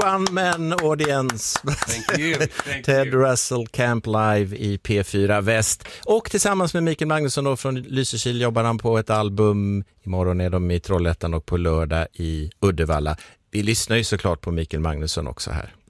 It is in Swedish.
one man audience. Thank you. Ted Russell Camp Live i P4 Väst. Och tillsammans med Mikael Magnusson då från Lysekil jobbar han på ett album. Imorgon är de i Trollhättan och på lördag i Uddevalla. Vi lyssnar ju såklart på Mikael Magnusson också här.